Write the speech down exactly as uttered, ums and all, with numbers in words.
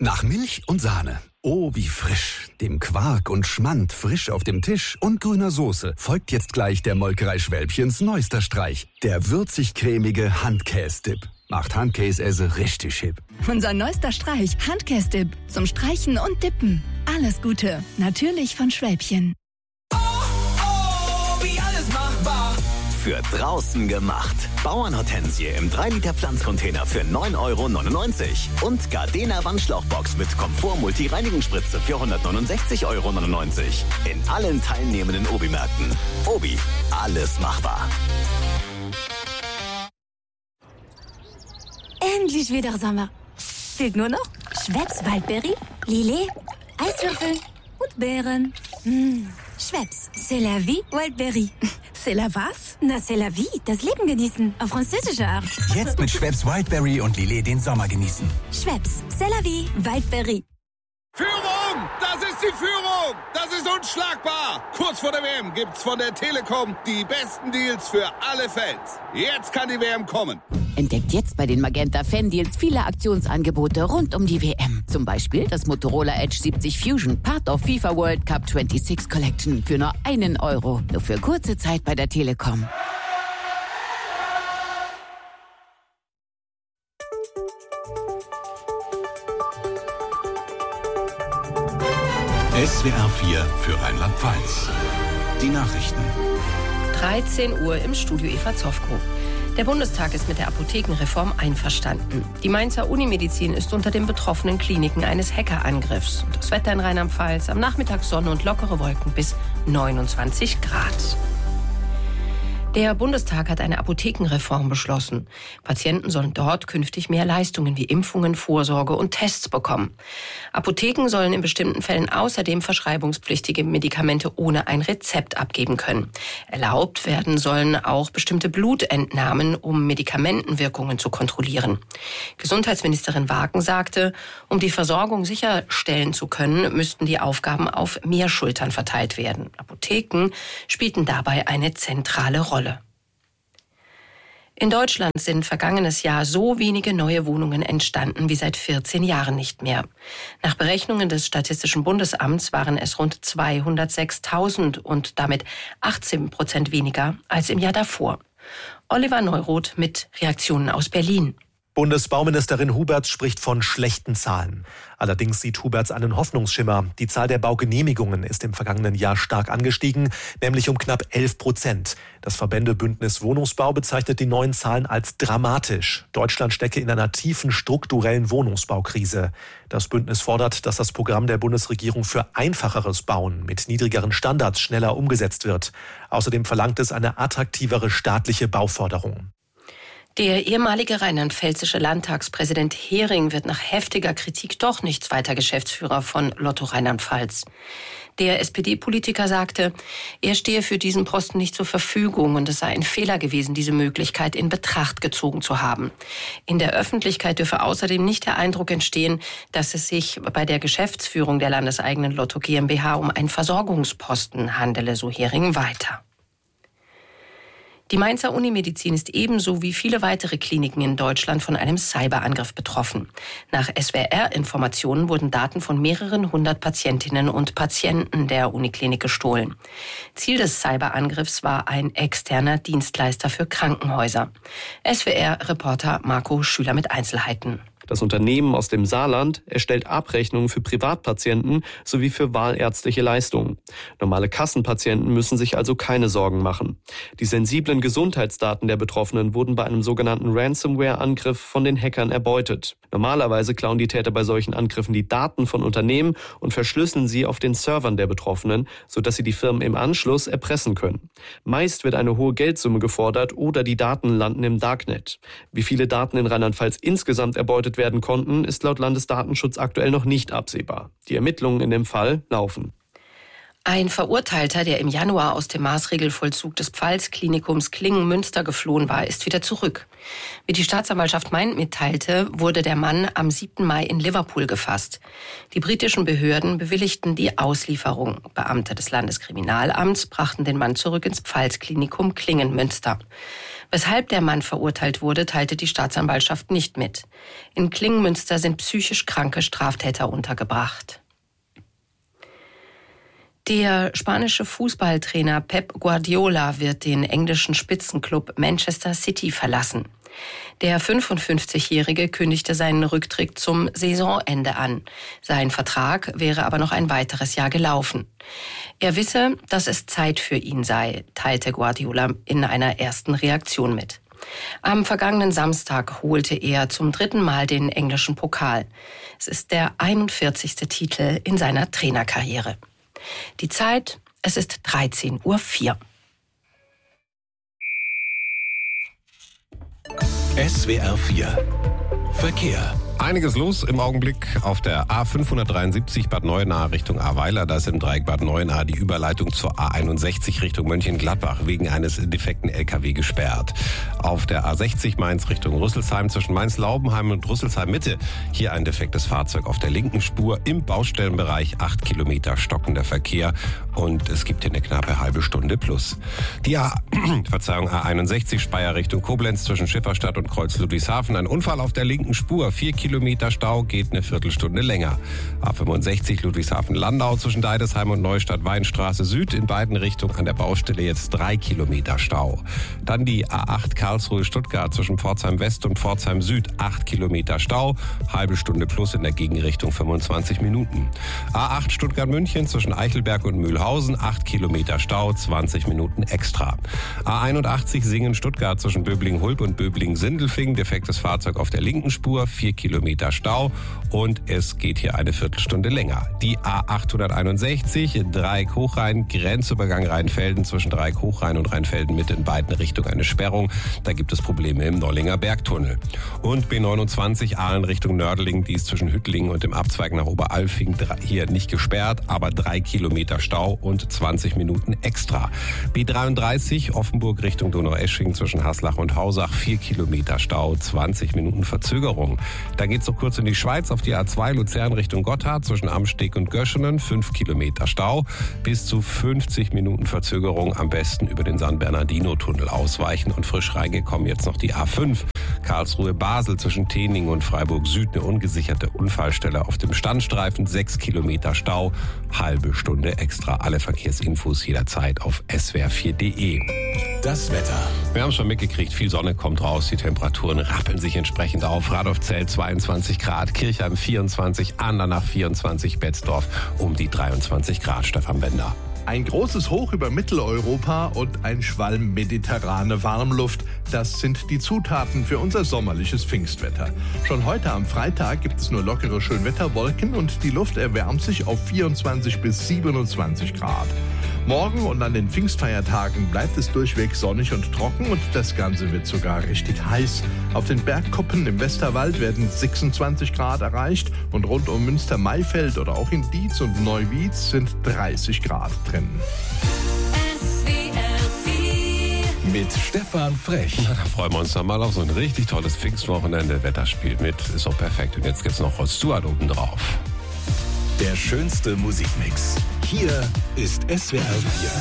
Nach Milch und Sahne. Oh, wie frisch. Dem Quark und Schmand frisch auf dem Tisch und grüner Soße folgt jetzt gleich der Molkerei Schwälbchens neuester Streich. Der würzig-cremige Handkäse-Dip. Macht Handkäse richtig hip. Unser neuester Streich, Handkäse-Dip. Zum Streichen und Dippen. Alles Gute. Natürlich von Schwälbchen. Oh, oh, wie alles machbar. Für draußen gemacht. Bauernhortensie im drei Liter Pflanzcontainer für neun Euro neunundneunzig. Und Gardena Wandschlauchbox mit Komfort-Multi-Reinigungsspritze für hundertneunundsechzig Euro neunundneunzig. In allen teilnehmenden Obi-Märkten. Obi, alles machbar. Endlich wieder Sommer. Fehlt nur noch Schweppes Waldbeere, Lillet, Eiswürfel und Beeren. Mmh. Schweppes, c'est la vie, Wildberry. C'est la was? Na, c'est la vie, das Leben genießen, auf französische Art. Jetzt mit Schweppes Wildberry und Lillet den Sommer genießen. Schweppes, c'est la vie, Wildberry. Führung! Das ist die Führung! Das ist unschlagbar! Kurz vor der W M gibt's von der Telekom die besten Deals für alle Fans. Jetzt kann die W M kommen. Entdeckt jetzt bei den Magenta Fan Deals viele Aktionsangebote rund um die W M. Zum Beispiel das Motorola Edge siebzig Fusion, Part of FIFA World Cup sechsundzwanzig Collection für nur einen Euro. Nur für kurze Zeit bei der Telekom. S W R vier für Rheinland-Pfalz. Die Nachrichten. dreizehn Uhr im Studio Eva Zofko. Der Bundestag ist mit der Apothekenreform einverstanden. Die Mainzer Unimedizin ist unter den betroffenen Kliniken eines Hackerangriffs. Und das Wetter in Rheinland-Pfalz, am Nachmittag Sonne und lockere Wolken bis neunundzwanzig Grad. Der Bundestag hat eine Apothekenreform beschlossen. Patienten sollen dort künftig mehr Leistungen wie Impfungen, Vorsorge und Tests bekommen. Apotheken sollen in bestimmten Fällen außerdem verschreibungspflichtige Medikamente ohne ein Rezept abgeben können. Erlaubt werden sollen auch bestimmte Blutentnahmen, um Medikamentenwirkungen zu kontrollieren. Gesundheitsministerin Wagen sagte, um die Versorgung sicherstellen zu können, müssten die Aufgaben auf mehr Schultern verteilt werden. Apotheken spielten dabei eine zentrale Rolle. In Deutschland sind vergangenes Jahr so wenige neue Wohnungen entstanden wie seit vierzehn Jahren nicht mehr. Nach Berechnungen des Statistischen Bundesamts waren es rund zweihundertsechstausend und damit achtzehn Prozent weniger als im Jahr davor. Oliver Neuroth mit Reaktionen aus Berlin. Bundesbauministerin Huberts spricht von schlechten Zahlen. Allerdings sieht Huberts einen Hoffnungsschimmer. Die Zahl der Baugenehmigungen ist im vergangenen Jahr stark angestiegen, nämlich um knapp elf Prozent. Das Verbändebündnis Wohnungsbau bezeichnet die neuen Zahlen als dramatisch. Deutschland stecke in einer tiefen strukturellen Wohnungsbaukrise. Das Bündnis fordert, dass das Programm der Bundesregierung für einfacheres Bauen mit niedrigeren Standards schneller umgesetzt wird. Außerdem verlangt es eine attraktivere staatliche Bauförderung. Der ehemalige rheinland-pfälzische Landtagspräsident Hering wird nach heftiger Kritik doch nicht zweiter Geschäftsführer von Lotto Rheinland-Pfalz. Der S P D-Politiker sagte, er stehe für diesen Posten nicht zur Verfügung und es sei ein Fehler gewesen, diese Möglichkeit in Betracht gezogen zu haben. In der Öffentlichkeit dürfe außerdem nicht der Eindruck entstehen, dass es sich bei der Geschäftsführung der landeseigenen Lotto GmbH um einen Versorgungsposten handele, so Hering weiter. Die Mainzer Unimedizin ist ebenso wie viele weitere Kliniken in Deutschland von einem Cyberangriff betroffen. Nach S W R-Informationen wurden Daten von mehreren hundert Patientinnen und Patienten der Uniklinik gestohlen. Ziel des Cyberangriffs war ein externer Dienstleister für Krankenhäuser. S W R-Reporter Marco Schüler mit Einzelheiten. Das Unternehmen aus dem Saarland erstellt Abrechnungen für Privatpatienten sowie für wahlärztliche Leistungen. Normale Kassenpatienten müssen sich also keine Sorgen machen. Die sensiblen Gesundheitsdaten der Betroffenen wurden bei einem sogenannten Ransomware-Angriff von den Hackern erbeutet. Normalerweise klauen die Täter bei solchen Angriffen die Daten von Unternehmen und verschlüsseln sie auf den Servern der Betroffenen, sodass sie die Firmen im Anschluss erpressen können. Meist wird eine hohe Geldsumme gefordert oder die Daten landen im Darknet. Wie viele Daten in Rheinland-Pfalz insgesamt erbeutet werden konnten, ist laut Landesdatenschutz aktuell noch nicht absehbar. Die Ermittlungen in dem Fall laufen. Ein Verurteilter, der im Januar aus dem Maßregelvollzug des Pfalz-Klinikums Klingen-Münster geflohen war, ist wieder zurück. Wie die Staatsanwaltschaft Main mitteilte, wurde der Mann am siebten Mai in Liverpool gefasst. Die britischen Behörden bewilligten die Auslieferung. Beamte des Landeskriminalamts brachten den Mann zurück ins Pfalz-Klinikum Klingen-Münster. Weshalb der Mann verurteilt wurde, teilte die Staatsanwaltschaft nicht mit. In Klingmünster sind psychisch kranke Straftäter untergebracht. Der spanische Fußballtrainer Pep Guardiola wird den englischen Spitzenklub Manchester City verlassen. Der fünfundfünfzigjährige kündigte seinen Rücktritt zum Saisonende an. Sein Vertrag wäre aber noch ein weiteres Jahr gelaufen. Er wisse, dass es Zeit für ihn sei, teilte Guardiola in einer ersten Reaktion mit. Am vergangenen Samstag holte er zum dritten Mal den englischen Pokal. Es ist der einundvierzigste Titel in seiner Trainerkarriere. Die Zeit, es ist dreizehn Uhr vier. S W R vier Verkehr. Einiges los im Augenblick auf der A fünfhundertdreiundsiebzig Bad Neuenahr Richtung Ahrweiler. Da ist im Dreieck Bad Neuenahr die Überleitung zur A einundsechzig Richtung Mönchengladbach wegen eines defekten L K W gesperrt. Auf der A sechzig Mainz Richtung Rüsselsheim zwischen Mainz-Laubenheim und Rüsselsheim-Mitte. Hier ein defektes Fahrzeug auf der linken Spur im Baustellenbereich. Acht Kilometer stockender Verkehr und es gibt hier eine knappe halbe Stunde plus. Die A, Verzeihung, A einundsechzig Speyer Richtung Koblenz zwischen Schifferstadt und Kreuz Ludwigshafen. Ein Unfall auf der linken Spur. Vier Kilometer Stau, geht eine Viertelstunde länger. A fünfundsechzig Ludwigshafen-Landau zwischen Deidesheim und Neustadt Weinstraße Süd in beiden Richtungen an der Baustelle jetzt drei Kilometer Stau. Dann die A acht Karlsruhe-Stuttgart zwischen Pforzheim West und Pforzheim Süd acht Kilometer Stau, halbe Stunde plus in der Gegenrichtung fünfundzwanzig Minuten. A acht Stuttgart-München zwischen Eichelberg und Mühlhausen acht Kilometer Stau, zwanzig Minuten extra. A einundachtzig Singen-Stuttgart zwischen Böbling-Hulb und Böbling-Sindelfingen, defektes Fahrzeug auf der linken Spur, vier Kilometer Stau und es geht hier eine Viertelstunde länger. Die A achthunderteinundsechzig Dreieck-Hochrhein, Grenzübergang Rheinfelden zwischen Dreieck-Hochrhein und Rheinfelden Mitte in beiden Richtungen eine Sperrung. Da gibt es Probleme im Nollinger Bergtunnel. Und B neunundzwanzig Aalen Richtung Nördlingen, die ist zwischen Hüttlingen und dem Abzweig nach Oberalfing hier nicht gesperrt, aber drei Kilometer Stau und zwanzig Minuten extra. B dreiunddreißig Offenburg Richtung Donaueschingen zwischen Haslach und Hausach, vier Kilometer Stau, zwanzig Minuten Verzögerung. Dann geht's so kurz in die Schweiz auf die A zwei Luzern Richtung Gotthard zwischen Amsteg und Göschenen, fünf Kilometer Stau, bis zu fünfzig Minuten Verzögerung, am besten über den San Bernardino-Tunnel ausweichen und frisch reingekommen jetzt noch die A fünf. Karlsruhe-Basel zwischen Teningen und Freiburg-Süd, eine ungesicherte Unfallstelle auf dem Standstreifen, sechs Kilometer Stau, halbe Stunde extra. Alle Verkehrsinfos jederzeit auf S W R vier punkt de. Das Wetter. Wir haben schon mitgekriegt, viel Sonne kommt raus, die Temperaturen rappeln sich entsprechend auf. Radolfzell zweiundzwanzig Grad, Kirchheim vierundzwanzig, Andernach vierundzwanzig, Betzdorf um die dreiundzwanzig Grad. Stefan Bender. Ein großes Hoch über Mitteleuropa und ein Schwalm mediterrane Warmluft, das sind die Zutaten für unser sommerliches Pfingstwetter. Schon heute am Freitag gibt es nur lockere Schönwetterwolken und die Luft erwärmt sich auf vierundzwanzig bis siebenundzwanzig Grad. Morgen und an den Pfingstfeiertagen bleibt es durchweg sonnig und trocken und das Ganze wird sogar richtig heiß. Auf den Bergkuppen im Westerwald werden sechsundzwanzig Grad erreicht und rund um Münster-Maifeld oder auch in Dietz und Neuwied sind dreißig Grad drin. Mit Stefan Frech. Na, da freuen wir uns dann mal auf so ein richtig tolles Pfingstwochenende. Wetter spielt mit, ist doch perfekt. Und jetzt gibt's noch Rod Stewart oben drauf. Der schönste Musikmix. Hier ist S W R vier.